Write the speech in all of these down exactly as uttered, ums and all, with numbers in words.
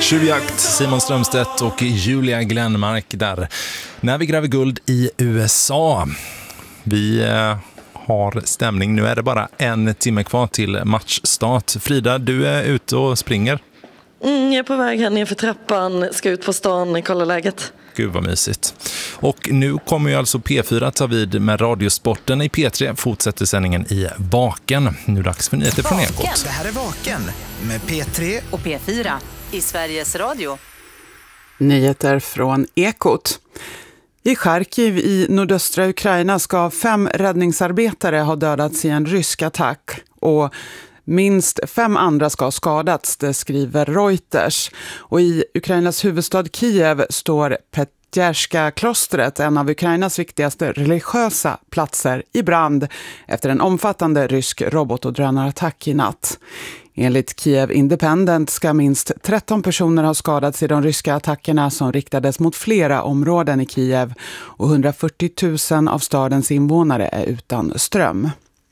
Tjuvjakt, Simon Strömstedt och Julia Glenmark där. När vi gräver guld i U S A. Vi eh, har stämning. Nu är det bara en timme kvar till matchstart. Frida, du är ute och springer. Mm, jag är på väg här ner för trappan. Ska ut på stan, kolla läget. Gud vad mysigt. Och nu kommer ju alltså P fyra ta vid med Radiosporten. I P tre fortsätter sändningen i Vaken. Nu är det dags för nyheter från Ekot. Det här är Vaken med P tre och P fyra i Sveriges Radio. Nyheter från Ekot. I Charkiv i nordöstra Ukraina ska fem räddningsarbetare ha dödats i en rysk attack och minst fem andra ska ha skadats, det skriver Reuters. Och i Ukrainas huvudstad Kiev står Petrjärska-klostret, en av Ukrainas viktigaste religiösa platser, i brand efter en omfattande rysk robot- och drönarattack i natt. Enligt Kiev Independent ska minst tretton personer ha skadats i de ryska attackerna som riktades mot flera områden i Kiev och hundrafyrtio tusen av stadens invånare är utan ström.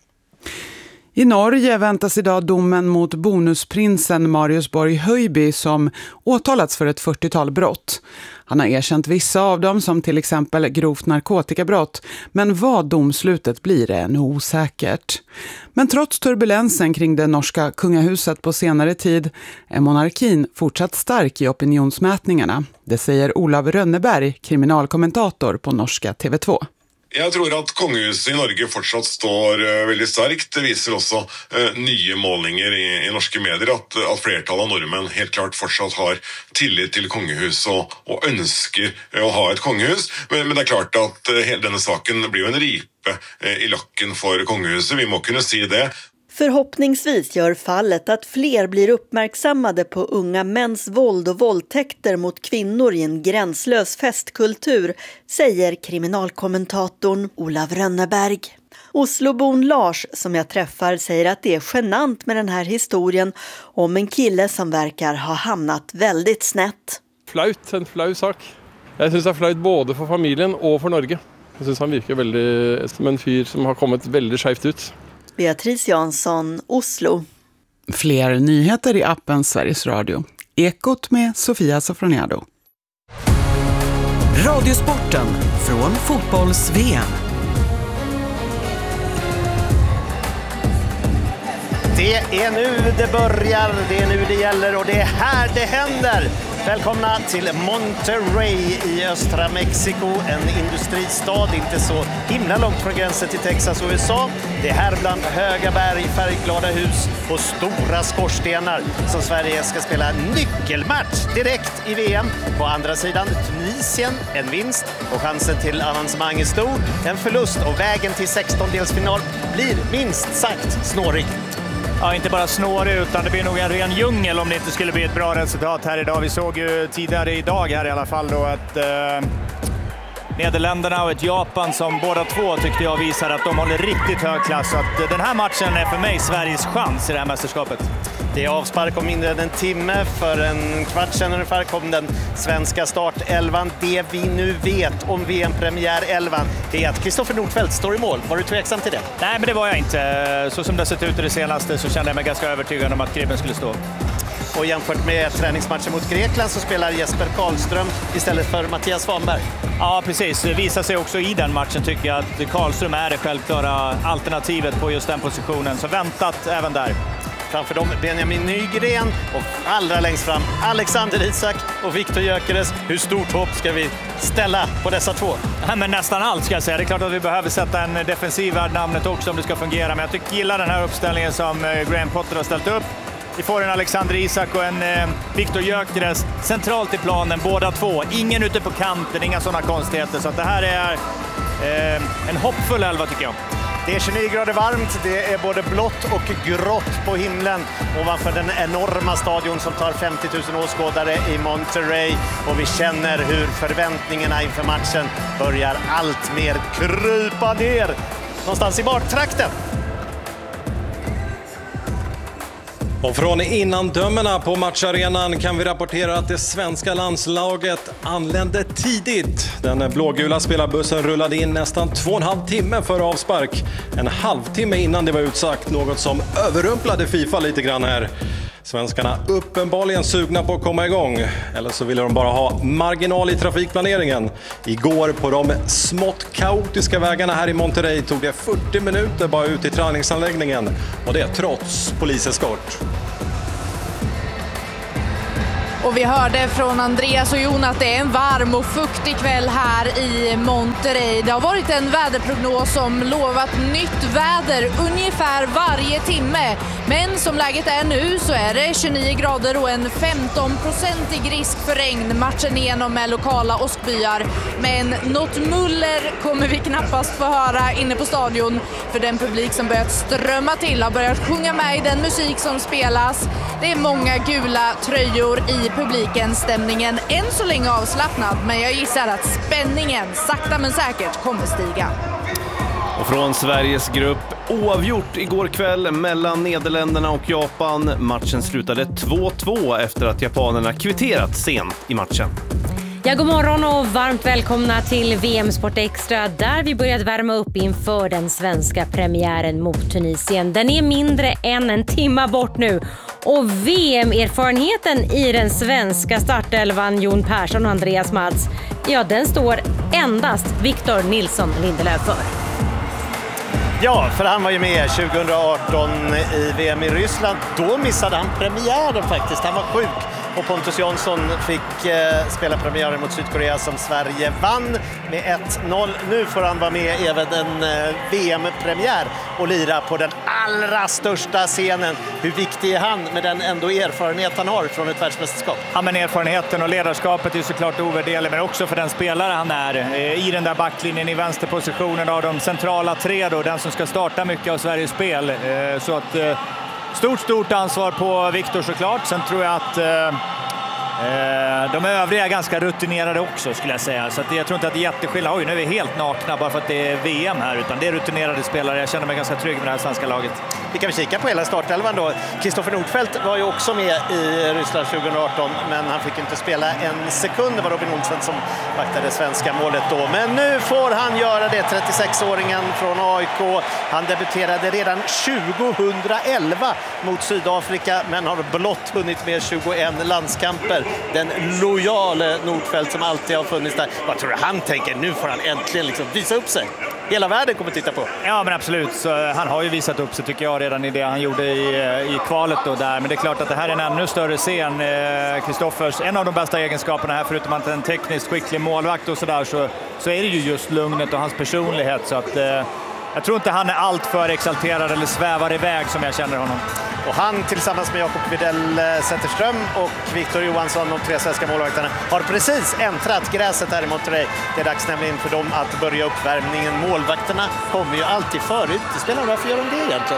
I Norge väntas idag domen mot bonusprinsen Marius Borg Høiby som åtalats för ett fyrtiotal brott. Han har erkänt vissa av dem som till exempel grovt narkotikabrott, men vad domslutet blir är ännu osäkert. Men trots turbulensen kring det norska kungahuset på senare tid är monarkin fortsatt stark i opinionsmätningarna. Det säger Olav Rönneberg, kriminalkommentator på norska T V två. Jeg tror at kongehuset i Norge fortsatt står uh, veldig sterkt. Det viser også uh, nye målinger i, i norske medier at, at flertallet av nordmenn helt klart fortsatt har tillit til kongehuset og, og ønsker uh, å ha et kongehus. Men, men det er klart at uh, hele denne saken blir jo en ripe uh, i lakken for kongehuset. Vi må kunne si det. Förhoppningsvis gör fallet att fler blir uppmärksammade på unga mäns våld och våldtäkter mot kvinnor i en gränslös festkultur, säger kriminalkommentatorn Olav Rönneberg. Oslobon Lars, som jag träffar, säger att det är genant med den här historien om en kille som verkar ha hamnat väldigt snett. Flaut, en flau sak. Jag syns det är flaut både för familjen och för Norge. Jag syns han virker väldigt som en fyr som har kommit väldigt skevt ut. Beatrice Jansson, Oslo. Fler nyheter i appen Sveriges Radio. Ekot med Sofia Sofroniado. Radiosporten från fotbolls-V M. Det är nu det börjar, det är nu det gäller och det är här det händer. Välkomna till Monterrey i östra Mexiko, en industristad inte så himla långt från gränsen till Texas och U S A. Det är här bland höga berg, färgglada hus och stora skorstenar som Sverige ska spela en nyckelmatch direkt i V M. På andra sidan Tunisien, en vinst och chansen till avancemang är stor. En förlust och vägen till sextondelsfinal blir minst sagt snårig. Ja, inte bara snårig utan det blir nog en ren djungel om det inte skulle bli ett bra resultat här idag. Vi såg ju tidigare idag här i alla fall då att eh, Nederländerna och ett Japan som båda två tyckte jag visar att de håller riktigt hög klass. Så att den här matchen är för mig Sveriges chans i det här mästerskapet. Det är avspark om mindre än en timme. För en kvart sedan ungefär kom den svenska startelvan. Det vi nu vet om V M-premiär-elvan det är att Kristoffer Nordfeldt står i mål. Var du tveksam till det? Nej, men det var jag inte. Så som det sett ut i det senaste så kände jag mig ganska övertygad om att Gribben skulle stå. Och jämfört med träningsmatchen mot Grekland så spelar Jesper Karlström istället för Mattias Svanberg. Ja, precis. Det visar sig också i den matchen tycker jag att Karlström är det självklara alternativet på just den positionen. Så väntat även där. Framför dem Benjamin Nygren och allra längst fram Alexander Isak och Viktor Gyökeres. Hur stort hopp ska vi ställa på dessa två? Ja, men nästan allt ska jag säga. Det är klart att vi behöver sätta en defensiv värd namnet också om det ska fungera. Men jag tycker gillar den här uppställningen som Graham Potter har ställt upp. Vi får en Alexander Isak och en eh, Viktor Gyökeres centralt i planen, båda två. Ingen ute på kanten, inga sådana konstigheter. Så att det här är eh, en hoppfull elva tycker jag. Det är tjugonio grader varmt, det är både blått och grått på himlen ovanför den enorma stadion som tar femtio tusen åskådare i Monterrey. Och vi känner hur förväntningarna inför matchen börjar allt mer krypa ner någonstans i bartrakten. Och från innandömena på matcharenan kan vi rapportera att det svenska landslaget anlände tidigt. Den blågula spelarbussen rullade in nästan två och en halv timme före avspark. En halvtimme innan det var utsagt, något som överrumplade FIFA lite grann här. Svenskarna uppenbarligen sugna på att komma igång. Eller så ville de bara ha marginal i trafikplaneringen. Igår på de smått kaotiska vägarna här i Monterrey tog det fyrtio minuter bara ut i träningsanläggningen. Och det trots poliseskort. Och vi hörde från Andreas och Jon att det är en varm och fuktig kväll här i Monterrey. Det har varit en väderprognos som lovat nytt väder ungefär varje timme. Men som läget är nu så är det tjugonio grader och en femton-procentig risk för regn matchen igenom med lokala åskbyar. Men något muller kommer vi knappast få höra inne på stadion. För den publik som börjat strömma till har börjat sjunga med i den musik som spelas. Det är många gula tröjor i publiken, stämningen än så länge avslappnad, men jag gissar att spänningen sakta men säkert kommer stiga. Och från Sveriges grupp oavgjort igår kväll mellan Nederländerna och Japan. Matchen slutade två två efter att japanerna kvitterat sent i matchen. Ja, god morgon och varmt välkomna till V M Sport Extra där vi börjat värma upp inför den svenska premiären mot Tunisien. Den är mindre än en timma bort nu och V M-erfarenheten i den svenska startelvan Jon Persson och Andreas Mads, ja den står endast Victor Nilsson Lindelöf för. Ja, för han var ju med tjugohundraarton i V M i Ryssland. Då missade han premiären faktiskt, han var sjuk. Och Pontus Jansson fick eh, spela premiären mot Sydkorea som Sverige vann med ett noll. Nu får han vara med även en eh, V M-premiär och lira på den allra största scenen. Hur viktig är han med den ändå erfarenhet han har från ett världsmästerskap? Ja, men erfarenheten och ledarskapet är såklart ovärderlig, men också för den spelare han är. Eh, I den där backlinjen i vänsterpositionen av de centrala tre då, den som ska starta mycket av Sveriges spel. Eh, så att... Eh, Stort, stort ansvar på Victor såklart. Sen tror jag att eh, de övriga är ganska rutinerade också skulle jag säga. Så att jag tror inte att det är jätteskillnad. Oj, nu är vi helt nakna bara för att det är V M här. Utan det är rutinerade spelare. Jag känner mig ganska trygg med det här svenska laget. Vi kan kika på hela startelvan då. Kristoffer Nordfeldt var ju också med i Ryssland tjugohundraarton. Men han fick inte spela en sekund. Det var Robin Olsen som vaktade svenska målet då. Men nu får han göra det. trettiosexåringen från A I K. Han debuterade redan tjugohundraelva mot Sydafrika. Men har blott hunnit med tjugoen landskamper. Den lojale Nordfeldt som alltid har funnits där. Vad tror du han tänker? Nu får han äntligen liksom visa upp sig. Hela världen kommer titta på. Ja, men absolut. Så han har ju visat upp sig tycker jag redan i det han gjorde i, i kvalet då där. Men det är klart att det här är en ännu större scen. Kristoffers, en av de bästa egenskaperna här, förutom att en tekniskt skicklig målvakt och sådär, så, så är det ju just lugnet och hans personlighet. Så att eh, jag tror inte han är allt för exalterad eller svävar iväg som jag känner honom. Och han tillsammans med Jakob Widell Zetterström och Victor Johansson, de tre svenska målvakterna, har precis äntrat gräset här i Monterrey. Det är dags nämligen för dem att börja uppvärmningen. Målvakterna kommer ju alltid förut. Det spelar varför gör de det egentligen?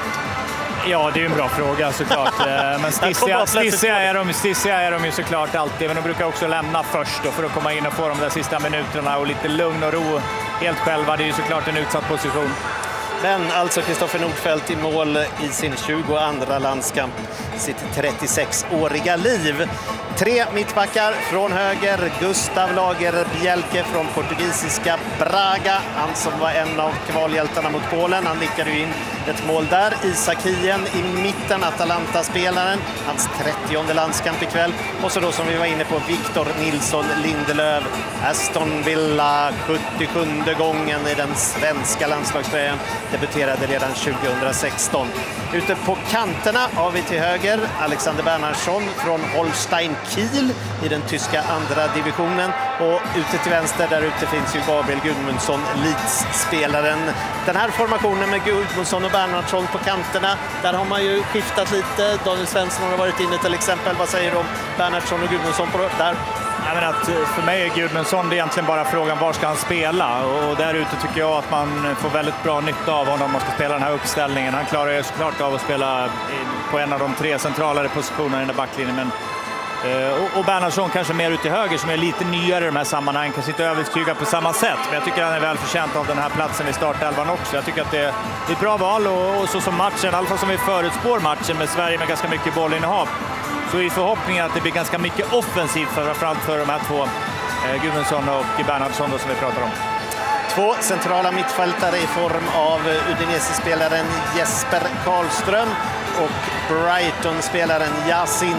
Ja, det är ju en bra fråga såklart. Men stissiga, stissiga, är de, stissiga är de ju såklart alltid. Men de brukar också lämna först då för att komma in och få de där sista minuterna och lite lugn och ro helt själva. Det är ju såklart en utsatt position. Men alltså Kristoffer Nordfeldt i mål i sin tjugoandra landskamp, sitt trettiosexåriga liv. Tre mittbackar från höger, Gustav Lagerbielke från portugisiska Braga. Han som var en av kvalhjältarna mot Polen, han nickade ju in ett mål där. Isak Hien i mitten, Atalanta-spelaren, hans trettionde landskamp ikväll. Och så då som vi var inne på, Victor Nilsson Lindelöf, Aston Villa, sjuttiosjunde gången i den svenska landslagströjan. Debuterade redan tjugohundrasexton. Ute på kanterna har vi till höger Alexander Bernhardsson från Holstein Kiel i den tyska andra divisionen. Och ute till vänster, där ute finns ju Gabriel Gudmundsson, Leeds-spelaren. Den här formationen med Gudmundsson och Bernhardsson på kanterna, där har man ju skiftat lite. Daniel Svensson har varit inne till exempel. Vad säger du om Bernhardsson och Gudmundsson på där? Jag menar att för mig är Gudmundsson, det är egentligen bara frågan var ska han spela, och där ute tycker jag att man får väldigt bra nytta av honom om man ska spela den här uppställningen. Han klarar ju såklart av att spela på en av de tre centralare positionerna i den där backlinjen, men och Bernhardsson kanske mer ut till höger som är lite nyare i de här sammanhangen, kanske inte övertygad på samma sätt, men jag tycker han är väl förtjänt av den här platsen i startelvan också. Jag tycker att det är ett bra val, och, och så som matchen, i alla fall som vi förutspår matchen med Sverige med ganska mycket bollinnehav, så är förhoppningen att det blir ganska mycket offensivt framförallt för de här två, eh, Gudmundsson och Bernhardsson då, som vi pratar om. Två centrala mittfältare i form av Udinese-spelaren Jesper Karlström och Brighton-spelaren Yassin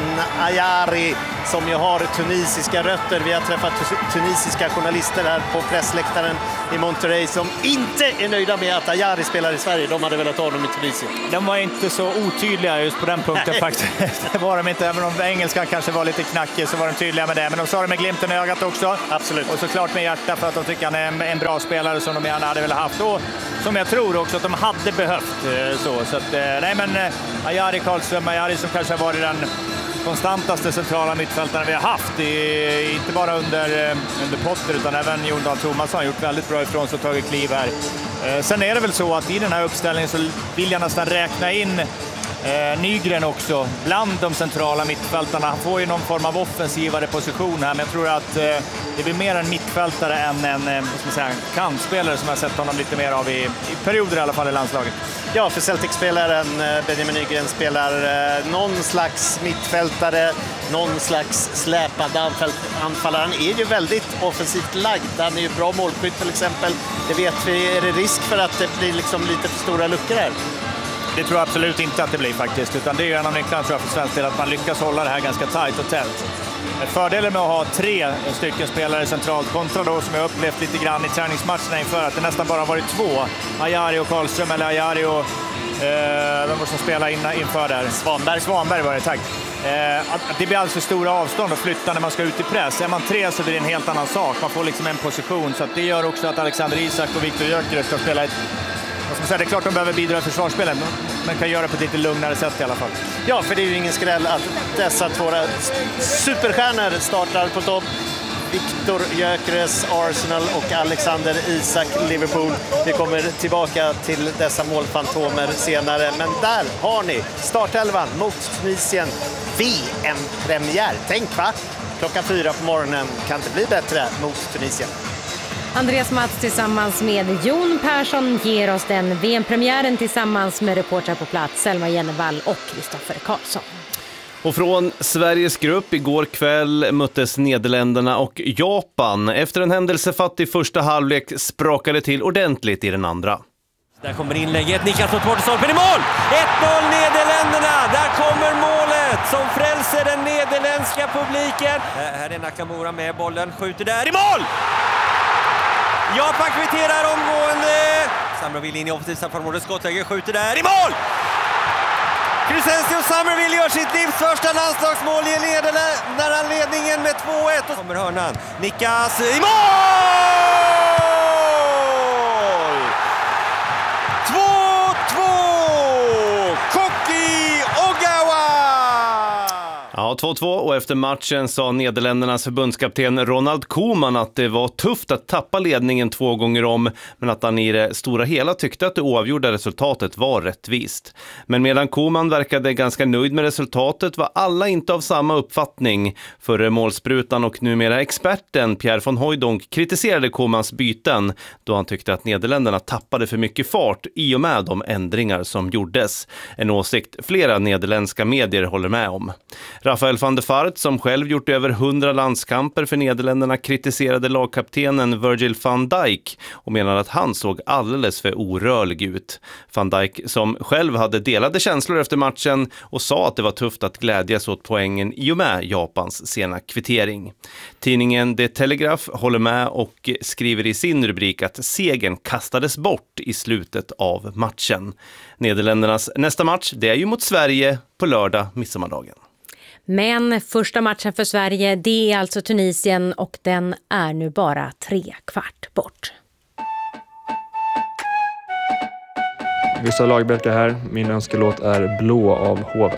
Ayari som ju har tunisiska rötter. Vi har träffat tunisiska journalister här på pressläktaren i Monterrey som inte är nöjda med att Ayari spelar i Sverige. De hade velat ha honom i Tunisien. De var inte så otydliga just på den punkten faktiskt. Det var de inte, även om engelskan kanske var lite knackig så var de tydliga med det. Men de sa det med glimten i ögat också. Absolut. Och såklart med hjärta för att de tycker han är en, en bra spelare som de gärna hade velat haft. Och som jag tror också att de hade behövt. Så, så att, nej men Ayari Karlström, Ayari som kanske har varit den konstantaste centrala mittfältaren vi har haft, i, inte bara under, under Potter utan även Jon Dahl Tomasson har gjort väldigt bra ifrån sig och tagit kliv här. Eh, sen är det väl så att i den här uppställningen så vill jag nästan räkna in eh, Nygren också bland de centrala mittfältarna. Han får ju någon form av offensivare position här, men jag tror att eh, det blir mer en mittfältare än en eh, vad ska man säga, kantspelare som jag har sett honom lite mer av i, i perioder i alla fall i landslaget. Ja, för Celtic-spelaren Benjamin Nygren spelar eh, någon slags mittfältare, någon slags släpad anfallare. Han är ju väldigt offensivt lagd. Han är ju bra målskytt till exempel. Det vet vi. Är det risk för att det blir liksom lite för stora luckor här? Det tror jag absolut inte att det blir faktiskt. Utan det är ju en av nycklarna tror jag för svensk del att man lyckas hålla det här ganska tajt och tätt. Fördelen med att ha tre stycken spelare centralt kontra då som jag upplevt lite grann i träningsmatcherna inför att det nästan bara varit två. Ayari och Karlström eller Ayari och eh, de som spelar in, inför där. Svanberg. Svanberg var det, tack. Eh, att, att det blir alltså stora avstånd att flytta när man ska ut i press. Är man tre så blir det en helt annan sak. Man får liksom en position så att det gör också att Alexander Isak och Viktor Gyökeres ska spela ett... Det är klart de behöver bidra i försvarsspelet, men kan göra på ett lite lugnare sätt i alla fall. Ja, för det är ju ingen skräll att dessa två superstjärnor startar på topp. Viktor Gyökeres Arsenal och Alexander Isak Liverpool. Vi kommer tillbaka till dessa målfantomer senare, men där har ni startelvan mot Tunisien. V M-premiär, tänk va? Klockan fyra på morgonen, kan inte bli bättre mot Tunisien. Andreas Mats tillsammans med Jon Persson ger oss den V M-premiären tillsammans med reportrar på plats Selma Jennevall och Kristoffer Karlsson. Och från Sveriges grupp igår kväll möttes Nederländerna och Japan. Efter en händelsefattig första halvlek sprakade till ordentligt i den andra. Där kommer inlägget, nickas mot bortstolpen i mål! ett noll Nederländerna, där kommer målet som frälser den nederländska publiken. Här är Nakamura med bollen, skjuter där i mål! Japan kvitterar omgående. Summerville in i offensivt straffområde, skottläge, skjuter där i mål! Crescencio Summerville gör sitt livs första landslagsmål i Nederländerna ledningen med två ett. Och kommer hörnan, nickas i mål! två två! Koki Ogawa! Ja, två två och efter matchen sa Nederländernas förbundskapten Ronald Koeman att det var tufft att tappa ledningen två gånger om, men att han i det stora hela tyckte att det oavgjorda resultatet var rättvist. Men medan Koeman verkade ganska nöjd med resultatet var alla inte av samma uppfattning. Förre målsprutan och numera experten Pierre von Hooijdonk kritiserade Koemans byten då han tyckte att Nederländerna tappade för mycket fart i och med de ändringar som gjordes. En åsikt flera nederländska medier håller med om. Rafael van der Vaart, som själv gjort över hundra landskamper för Nederländerna, kritiserade lagkaptenen Virgil van Dijk och menade att han såg alldeles för orörlig ut. Van Dijk, som själv hade delade känslor efter matchen och sa att det var tufft att glädjas åt poängen i och med Japans sena kvittering. Tidningen The Telegraph håller med och skriver i sin rubrik att segern kastades bort i slutet av matchen. Nederländernas nästa match, det är ju mot Sverige på lördag, midsommardagen. Men första matchen för Sverige, det är alltså Tunisien och den är nu bara tre kvart bort. Gustav Lagerberg här. Min önskelåt är Blå av Hovet.